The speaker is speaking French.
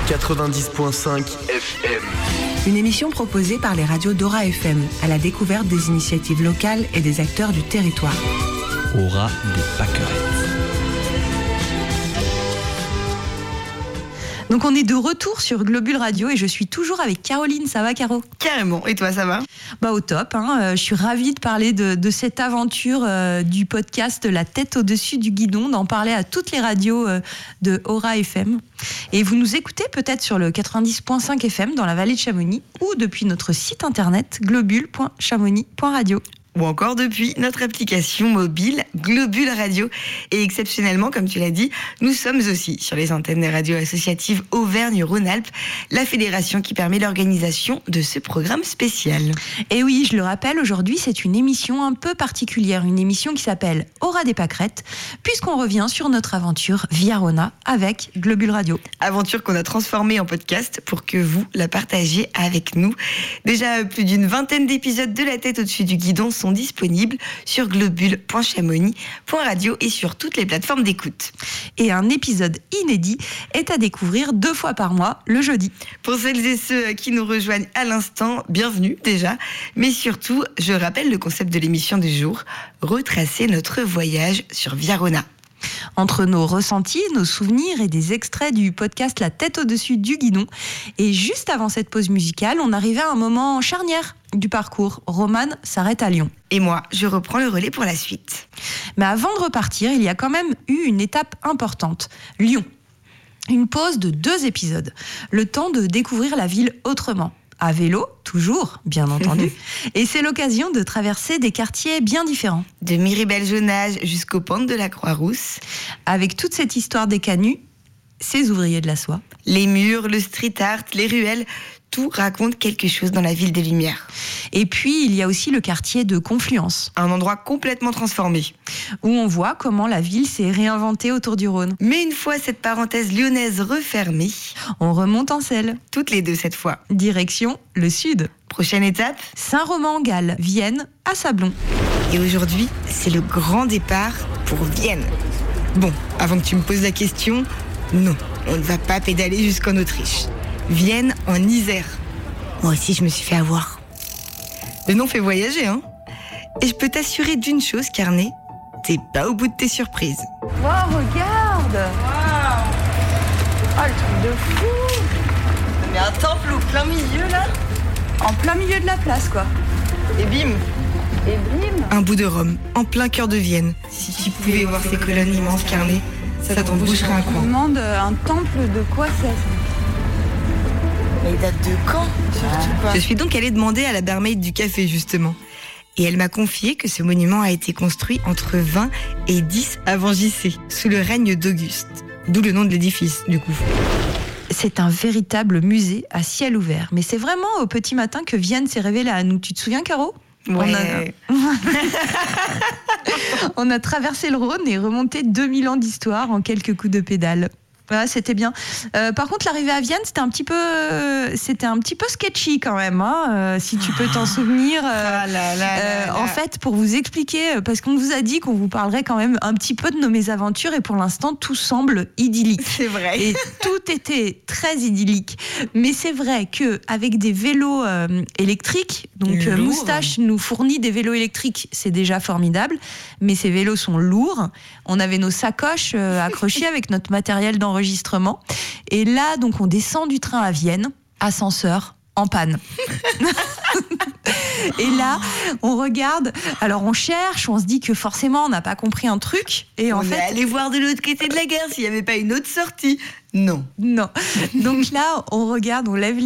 90.5 FM. Une émission proposée par les radios d'Ora FM, à la découverte des initiatives locales et des acteurs du territoire. Aura des pâquerettes. Donc on est de retour sur Globule Radio et je suis toujours avec Caroline. Ça va, Caro ? Carrément. Et toi, ça va ? Au top. Je suis ravie de parler de cette aventure du podcast La tête au-dessus du guidon, d'en parler à toutes les radios de Aura FM. Et vous nous écoutez peut-être sur le 90.5 FM dans la vallée de Chamonix ou depuis notre site internet globule.chamonix.radio. Ou encore depuis notre application mobile Globule Radio. Et exceptionnellement, comme tu l'as dit, nous sommes aussi sur les antennes des radios associatives Auvergne-Rhône-Alpes, la fédération qui permet l'organisation de ce programme spécial. Et oui, je le rappelle, aujourd'hui, c'est une émission un peu particulière, une émission qui s'appelle Aura des pâquerettes, puisqu'on revient sur notre aventure via Rona avec Globule Radio. Aventure qu'on a transformée en podcast pour que vous la partagiez avec nous. Déjà, plus d'une vingtaine d'épisodes de La tête au-dessus du guidon sont disponibles sur globule.chamonix.radio et sur toutes les plateformes d'écoute. Et un épisode inédit est à découvrir 2 fois par mois, le jeudi. Pour celles et ceux qui nous rejoignent à l'instant, bienvenue déjà. Mais surtout, je rappelle le concept de l'émission du jour, retracer notre voyage sur Via Rona. Entre nos ressentis, nos souvenirs et des extraits du podcast La tête au-dessus du guidon. Et juste avant cette pause musicale, on arrivait à un moment charnière du parcours. Romane s'arrête à Lyon. Et moi, je reprends le relais pour la suite. Mais avant de repartir, il y a quand même eu une étape importante. Lyon. Une pause de 2 épisodes. Le temps de découvrir la ville autrement. À vélo, toujours, bien entendu. Et c'est l'occasion de traverser des quartiers bien différents. De Miribel-Jonage jusqu'aux pentes de la Croix-Rousse. Avec toute cette histoire des canuts, ces ouvriers de la soie. Les murs, le street art, les ruelles, tout raconte quelque chose dans la ville des Lumières. Et puis, il y a aussi le quartier de Confluence. Un endroit complètement transformé. Où on voit comment la ville s'est réinventée autour du Rhône. Mais une fois cette parenthèse lyonnaise refermée, on remonte en selle. Toutes les 2 cette fois. Direction le sud. Prochaine étape, Saint-Romain-en-Galles, Vienne, à Sablon. Et aujourd'hui, c'est le grand départ pour Vienne. Bon, avant que tu me poses la question, non, on ne va pas pédaler jusqu'en Autriche. Vienne en Isère. Moi aussi, je me suis fait avoir. Le nom fait voyager, hein ? Et je peux t'assurer d'une chose, Carnet, t'es pas au bout de tes surprises. Waouh, regarde ! Waouh ! Oh, le truc de fou ! Mais un temple au plein milieu, là ? En plein milieu de la place, quoi. Et bim ! Et bim ! Un bout de Rome, en plein cœur de Vienne. Si tu pouvais voir ces colonnes immenses, Carnet, ça t'en boucherait un coin. Je me demande un temple de quoi c'est, ça ? Mais il date de quand ? Surtout pas. Je suis donc allée demander à la barmaid du café, justement. Et elle m'a confié que ce monument a été construit entre 20 et 10 avant JC, sous le règne d'Auguste. D'où le nom de l'édifice, du coup. C'est un véritable musée à ciel ouvert. Mais c'est vraiment au petit matin que Vienne s'est révélée à nous. Tu te souviens, Caro ? Ouais. On a traversé le Rhône et remonté 2000 ans d'histoire en quelques coups de pédale. Voilà, c'était bien. Par contre, l'arrivée à Vienne, c'était un petit peu sketchy quand même, hein, si tu peux t'en souvenir. En fait, pour vous expliquer, parce qu'on vous a dit qu'on vous parlerait quand même un petit peu de nos mésaventures, et pour l'instant, tout semble idyllique. C'est vrai. Et tout était très idyllique. Mais c'est vrai que avec des vélos électriques, donc Moustache nous fournit des vélos électriques, c'est déjà formidable. Mais ces vélos sont lourds. On avait nos sacoches accrochées avec notre matériel d'enregistrement. Et là, donc, on descend du train à Vienne, ascenseur en panne. Et là, on regarde, alors on cherche, on se dit que forcément, on n'a pas compris un truc. Et en fait, est allé voir de l'autre côté de la gare s'il n'y avait pas une autre sortie. Non. Donc là, on regarde, on lève